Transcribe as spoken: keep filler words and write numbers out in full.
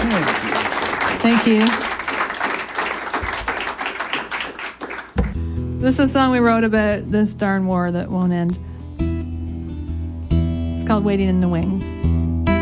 Thank you. This is a song we wrote about this darn war that won't end. It's called Waiting in the Wings.